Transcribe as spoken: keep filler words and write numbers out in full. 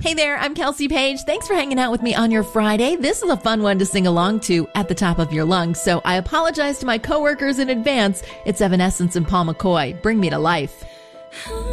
Hey there, I'm Kelsey Page. Thanks for hanging out with me on your Friday. This is a fun one to sing along to at the top of your lungs, so I apologize to my coworkers in advance. It's Evanescence and Paul McCoy. Bring Me to Life.